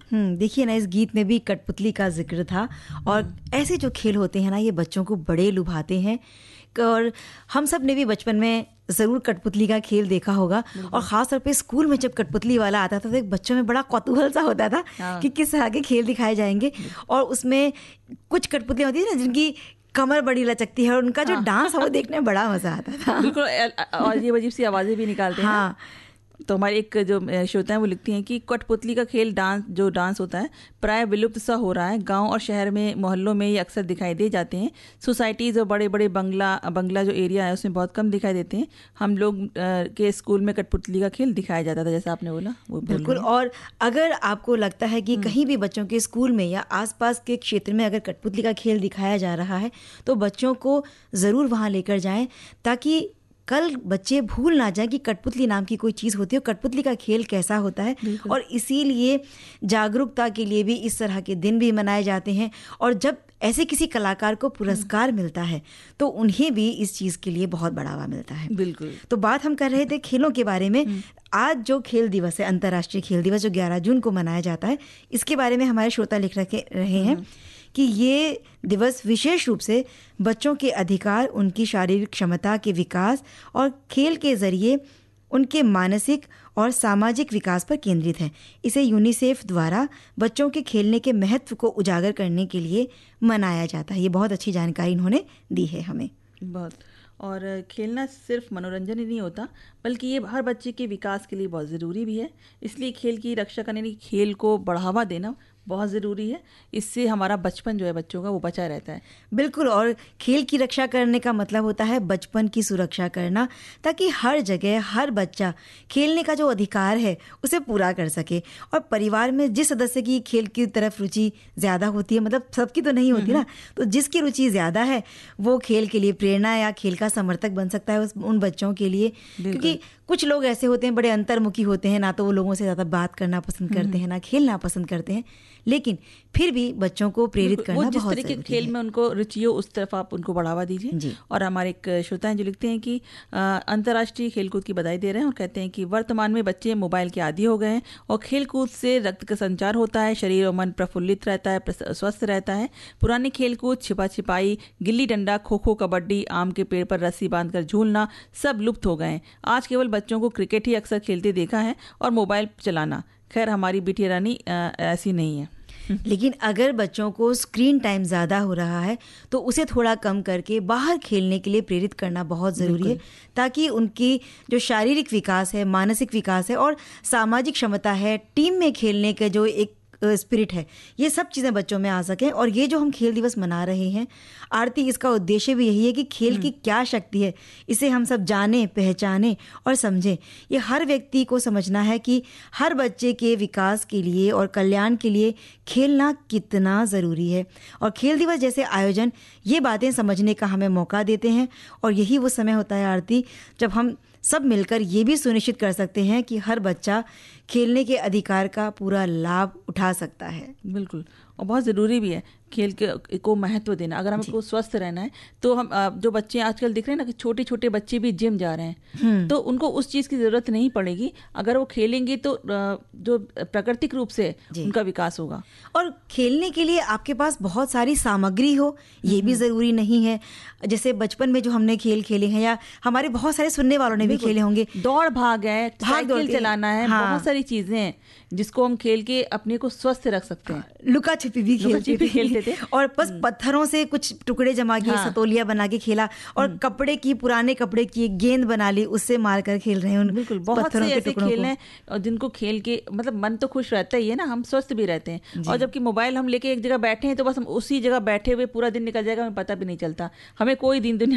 देखिए ना, इस गीत में भी कठपुतली का जिक्र था। और ऐसे जो खेल होते हैं ना, ये बच्चों को बड़े लुभाते हैं। और हम सब ने भी बचपन में ज़रूर कठपुतली का खेल देखा होगा। और ख़ास तौर पे स्कूल में जब कठपुतली वाला आता था तो एक बच्चों में बड़ा कौतूहल सा होता था कि किस तरह के खेल दिखाए जाएंगे। और उसमें कुछ कठपुतलियाँ होती थी ना जिनकी कमर बड़ी लचकती है, और उनका जो डांस है वो देखने में बड़ा मज़ा आता था। बिल्कुल, और ये अजीब सी आवाज़ें भी निकालते हैं। हाँ, तो हमारे एक जो श्रोता हैं वो लिखती हैं कि कठपुतली का खेल डांस होता है प्राय विलुप्त सा हो रहा है। गांव और शहर में, मोहल्लों में ये अक्सर दिखाई दे जाते हैं। सोसाइटीज़ और बड़े बड़े बंगला जो एरिया है उसमें बहुत कम दिखाई देते हैं। हम लोग के स्कूल में कठपुतली का खेल दिखाया जाता था, जैसा आपने बोला वो बिल्कुल। और अगर आपको लगता है कि कहीं भी बच्चों के स्कूल में या आसपास के क्षेत्र में अगर कठपुतली का खेल दिखाया जा रहा है तो बच्चों को ज़रूर वहाँ लेकर जाएं, ताकि कल बच्चे भूल ना जाएं कि कठपुतली नाम की कोई चीज़ होती है, कठपुतली का खेल कैसा होता है। और इसीलिए जागरूकता के लिए भी इस तरह के दिन भी मनाए जाते हैं। और जब ऐसे किसी कलाकार को पुरस्कार मिलता है तो उन्हें भी इस चीज़ के लिए बहुत बढ़ावा मिलता है। बिल्कुल। तो बात हम कर रहे थे खेलों के बारे में। आज जो खेल दिवस है, अंतर्राष्ट्रीय खेल दिवस, जो 11 जून को मनाया जाता है, इसके बारे में हमारे श्रोता लिख रहे हैं कि ये दिवस विशेष रूप से बच्चों के अधिकार, उनकी शारीरिक क्षमता के विकास और खेल के जरिए उनके मानसिक और सामाजिक विकास पर केंद्रित है। इसे यूनिसेफ द्वारा बच्चों के खेलने के महत्व को उजागर करने के लिए मनाया जाता है। ये बहुत अच्छी जानकारी इन्होंने दी है हमें। बहुत। और खेलना सिर्फ मनोरंजन ही नहीं होता, बल्कि ये हर बच्चे के विकास के लिए बहुत ज़रूरी भी है। इसलिए खेल की रक्षा करने, खेल को बढ़ावा देना बहुत ज़रूरी है। इससे हमारा बचपन जो है बच्चों का वो बचा रहता है। बिल्कुल। और खेल की रक्षा करने का मतलब होता है बचपन की सुरक्षा करना, ताकि हर जगह हर बच्चा खेलने का जो अधिकार है उसे पूरा कर सके। और परिवार में जिस सदस्य की खेल की तरफ रुचि ज़्यादा होती है, मतलब सबकी तो नहीं होती ना, तो जिसकी रुचि ज़्यादा है वो खेल के लिए प्रेरणा या खेल का समर्थक बन सकता है उन बच्चों के लिए। क्योंकि कुछ लोग ऐसे होते हैं, बड़े अंतर्मुखी होते हैं, ना तो वो लोगों से ज़्यादा बात करना पसंद करते हैं, ना खेलना पसंद करते हैं, लेकिन फिर भी बच्चों को प्रेरित करना बहुत ज़रूरी है। जिस तरह के खेल में उनको रुचि हो उस तरफ आप उनको बढ़ावा दीजिए। और हमारे एक श्रोता हैं जो लिखते हैं कि अंतर्राष्ट्रीय खेलकूद की बधाई दे रहे हैं और कहते हैं कि वर्तमान में बच्चे मोबाइल के आदी हो गए हैं और खेलकूद से रक्त का संचार होता है, शरीर और मन प्रफुल्लित रहता है, स्वस्थ रहता है। पुराने खेलकूद, छिपा छिपाई, गिल्ली डंडा, खो खो, कबड्डी, आम के पेड़ पर रस्सी बांधकर झूलना सब लुप्त हो गए हैं। आज केवल बच्चों को क्रिकेट ही अक्सर खेलते देखा है और मोबाइल चलाना। खैर, हमारी बिटिया रानी ऐसी नहीं है। लेकिन अगर बच्चों को स्क्रीन टाइम ज़्यादा हो रहा है तो उसे थोड़ा कम करके बाहर खेलने के लिए प्रेरित करना बहुत ज़रूरी है, ताकि उनकी जो शारीरिक विकास है, मानसिक विकास है और सामाजिक क्षमता है, टीम में खेलने के जो एक स्पिरिट है, ये सब चीज़ें बच्चों में आ सकें। और ये जो हम खेल दिवस मना रहे हैं आरती, इसका उद्देश्य भी यही है कि खेल की क्या शक्ति है इसे हम सब जानें, पहचानें और समझें। ये हर व्यक्ति को समझना है कि हर बच्चे के विकास के लिए और कल्याण के लिए खेलना कितना ज़रूरी है। और खेल दिवस जैसे आयोजन ये बातें समझने का हमें मौका देते हैं। और यही वो समय होता है आरती जब हम सब मिलकर ये भी सुनिश्चित कर सकते हैं कि हर बच्चा खेलने के अधिकार का पूरा लाभ उठा सकता है। बिल्कुल। और बहुत ज़रूरी भी है खेल को महत्व देना। अगर हमको स्वस्थ रहना है तो हम जो बच्चे आजकल दिख रहे हैं ना कि छोटे छोटे बच्चे भी जिम जा रहे हैं, तो उनको उस चीज़ की ज़रूरत नहीं पड़ेगी। अगर वो खेलेंगे तो जो प्राकृतिक रूप से उनका विकास होगा। और खेलने के लिए आपके पास बहुत सारी सामग्री हो ये भी ज़रूरी नहीं है। जैसे बचपन में जो हमने खेल खेले हैं या हमारे बहुत सारे सुनने वालों ने भी खेले होंगे, दौड़ भाग है, साइकिल चलाना है, बहुत सारी चीज़ें हैं जिसको हम खेल के अपने को स्वस्थ रख सकते हैं। लुका छिपी भी खेलते थे और बस पत्थरों से कुछ टुकड़े जमा किए, सतोलिया बना के खेला, और पुराने कपड़े की गेंद बना ली, उससे मार कर खेल रहे हैं। बिल्कुल। बहुत से ऐसे खेल हैं और जिनको खेल के मतलब मन तो खुश रहता ही है ना, हम स्वस्थ भी रहते हैं। और जबकि मोबाइल हम लेके एक जगह बैठे हैं तो बस हम उसी जगह बैठे हुए पूरा दिन निकल जाएगा, हमें पता भी नहीं चलता। हमें कोई दिन दुनिया